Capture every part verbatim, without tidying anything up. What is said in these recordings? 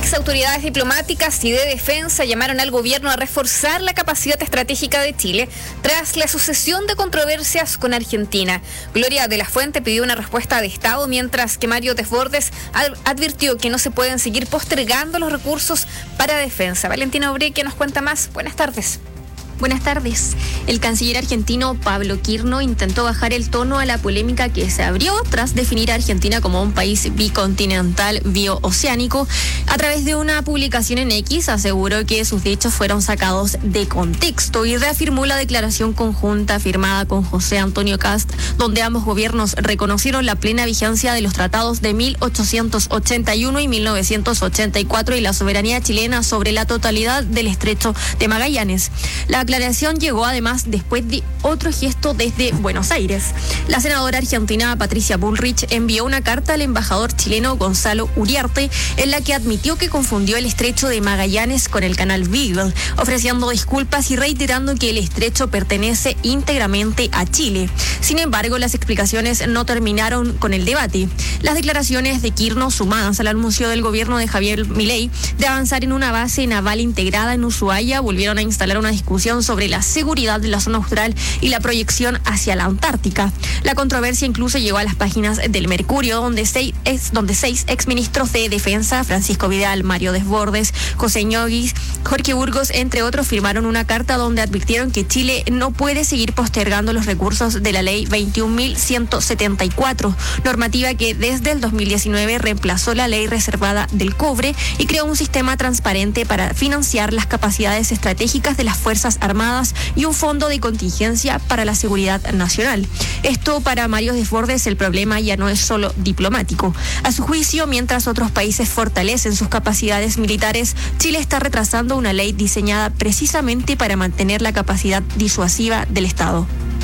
Las autoridades diplomáticas y de defensa llamaron al gobierno a reforzar la capacidad estratégica de Chile tras la sucesión de controversias con Argentina. Gloria de la Fuente pidió una respuesta de Estado, mientras que Mario Desbordes advirtió que no se pueden seguir postergando los recursos para defensa. Valentina Obreque nos cuenta más. Buenas tardes. Buenas tardes. El canciller argentino Pablo Quirno intentó bajar el tono a la polémica que se abrió tras definir a Argentina como un país bicontinental biooceánico. A través de una publicación en X aseguró que sus dichos fueron sacados de contexto y reafirmó la declaración conjunta firmada con José Antonio Kast, donde ambos gobiernos reconocieron la plena vigencia de los tratados de mil ochocientos ochenta y uno y mil novecientos ochenta y cuatro y la soberanía chilena sobre la totalidad del Estrecho de Magallanes. La La declaración llegó además después de otro gesto desde Buenos Aires. La senadora argentina Patricia Bullrich envió una carta al embajador chileno Gonzalo Uriarte en la que admitió que confundió el estrecho de Magallanes con el canal Beagle, ofreciendo disculpas y reiterando que el estrecho pertenece íntegramente a Chile. Sin embargo, las explicaciones no terminaron con el debate. Las declaraciones de Quirno, sumadas al anuncio del gobierno de Javier Milei de avanzar en una base naval integrada en Ushuaia, volvieron a instalar una discusión sobre la seguridad de la zona austral y la proyección hacia la Antártica. La controversia incluso llegó a las páginas del Mercurio, donde seis, ex, donde seis exministros de Defensa, Francisco Vidal, Mario Desbordes, José Ñoguis, Jorge Burgos, entre otros, firmaron una carta donde advirtieron que Chile no puede seguir postergando los recursos de la ley veintiún mil ciento setenta y cuatro, normativa que desde el dos mil diecinueve reemplazó la ley reservada del cobre y creó un sistema transparente para financiar las capacidades estratégicas de las Fuerzas Armadas y un fondo de contingencia para la seguridad nacional. Esto, para Mario Desbordes, el problema ya no es solo diplomático. A su juicio, mientras otros países fortalecen sus capacidades militares, Chile está retrasando una ley diseñada precisamente para mantener la capacidad disuasiva del Estado.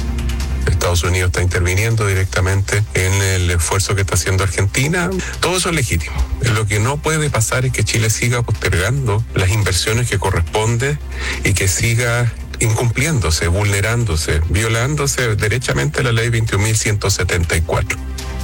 Estados Unidos está interviniendo directamente en el esfuerzo que está haciendo Argentina. Todo eso es legítimo. Lo que no puede pasar es que Chile siga postergando las inversiones que corresponden y que siga incumpliéndose, vulnerándose, violándose derechamente la ley veintiún mil ciento setenta y cuatro.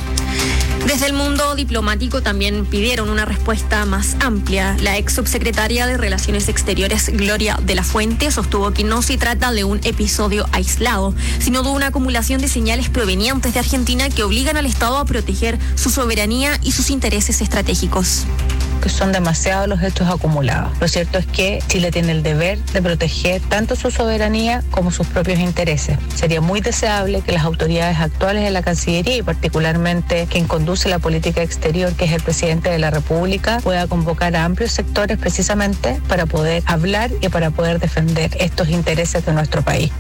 Desde el mundo diplomático también pidieron una respuesta más amplia. La ex subsecretaria de Relaciones Exteriores, Gloria de la Fuente, sostuvo que no se trata de un episodio aislado, sino de una acumulación de señales provenientes de Argentina que obligan al Estado a proteger su soberanía y sus intereses estratégicos. Que son demasiados los hechos acumulados. Lo cierto es que Chile tiene el deber de proteger tanto su soberanía como sus propios intereses. Sería muy deseable que las autoridades actuales de la Cancillería y particularmente quien conduce la política exterior, que es el presidente de la República, pueda convocar a amplios sectores precisamente para poder hablar y para poder defender estos intereses de nuestro país.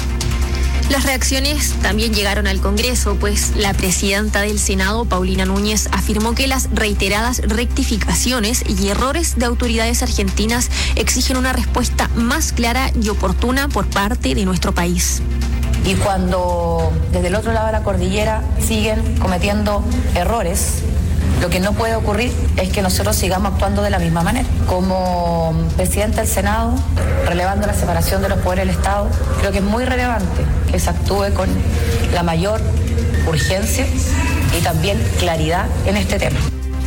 Las reacciones también llegaron al Congreso, pues la presidenta del Senado, Paulina Núñez, afirmó que las reiteradas rectificaciones y errores de autoridades argentinas exigen una respuesta más clara y oportuna por parte de nuestro país. Y cuando desde el otro lado de la cordillera siguen cometiendo errores, lo que no puede ocurrir es que nosotros sigamos actuando de la misma manera. Como presidenta del Senado, relevando la separación de los poderes del Estado, creo que es muy relevante que se actúe con la mayor urgencia y también claridad en este tema.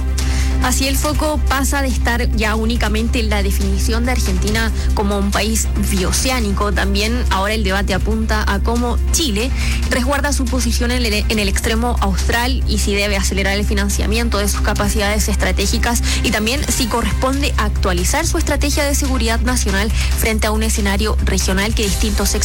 Así el foco pasa de estar ya únicamente en la definición de Argentina como un país bioceánico. También ahora el debate apunta a cómo Chile resguarda su posición en el, en el extremo austral y si debe acelerar el financiamiento de sus capacidades estratégicas y también si corresponde actualizar su estrategia de seguridad nacional frente a un escenario regional que distintos